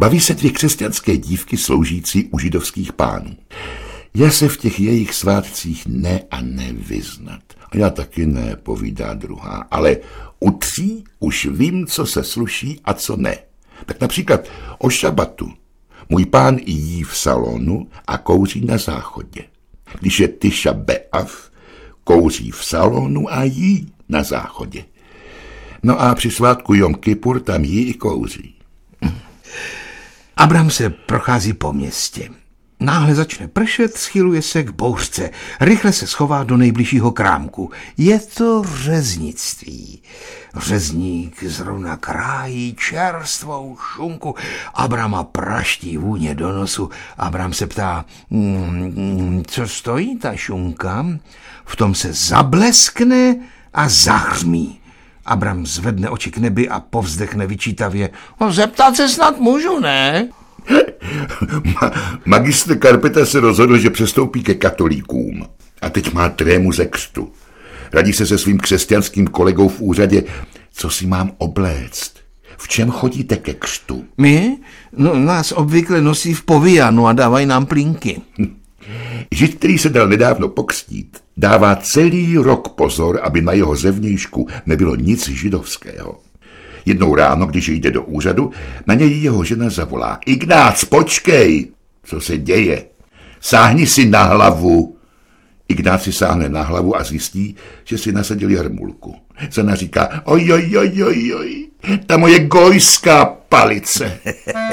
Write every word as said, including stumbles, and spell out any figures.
Baví se dvě křesťanské dívky sloužící u židovských pánů. Já se v těch jejich svátcích ne a ne vyznat. A já taky ne, povídá druhá, ale u tří už vím, co se sluší a co ne. Tak například o šabatu. Můj pán jí v salonu a kouří na záchodě. Když je Tisha B'Av, kouří v salonu a jí na záchodě. No a při svátku Jom Kipur tam jí i kouří. Abram se prochází po městě. Náhle začne pršet, schyluje se k bouřce. Rychle se schová do nejbližšího krámku. Je to řeznictví. Řezník zrovna krájí čerstvou šunku. Abrama praští vůně do nosu. Abram se ptá, mm, co stojí ta šunka? V tom se zableskne a zahřmí. Abram zvedne oči k nebi a povzdechne vyčítavě. No, zeptat se snad můžu, ne? Ma- Magistr Karpeta se rozhodl, že přestoupí ke katolíkům. A teď má trému ze křtu. Radí se se svým křesťanským kolegou v úřadě, co si mám obléct. V čem chodíte ke křtu? My? No, nás obvykle nosí v povíjanu a dávají nám plínky. Žid, který se dal nedávno pokřtít, dává celý rok pozor, aby na jeho zevnějšku nebylo nic židovského. Jednou ráno, když jde do úřadu, na něj jeho žena zavolá. Ignác, počkej! Co se děje? Sáhni si na hlavu. Ignác si sáhne na hlavu a zjistí, že si nasadil jarmulku. Žena říká, oj, oj, oj, oj, oj, ta moje gojská palice.